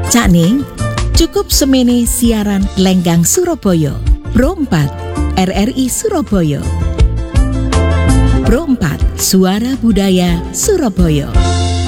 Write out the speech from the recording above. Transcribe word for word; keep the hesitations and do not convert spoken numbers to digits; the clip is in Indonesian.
Cakning, cukup semene siaran Lenggang Surabaya. Pro empat R R I Surabaya. Pro empat Suara Budaya Surabaya.